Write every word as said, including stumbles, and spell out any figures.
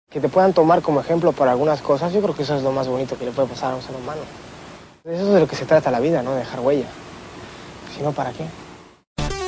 Que te puedan tomar como ejemplo por algunas cosas, yo creo que eso es lo más bonito que le puede pasar a un ser humano. Eso es de lo que se trata la vida, ¿no? De dejar huella. Si no, ¿para qué?